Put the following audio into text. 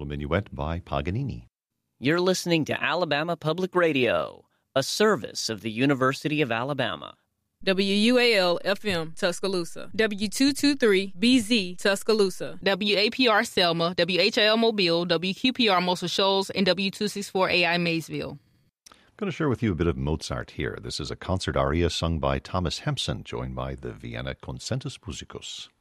little minuet by Paganini. You're listening to Alabama Public Radio, a service of the University of Alabama. WUAL-FM, Tuscaloosa. W223-BZ, Tuscaloosa. WAPR Selma, WHIL Mobile, WQPR Muscle Shoals, and W264AI Maysville. I'm going to share with you a bit of Mozart here. This is a concert aria sung by Thomas Hempson, joined by the Vienna Concertus Musicus.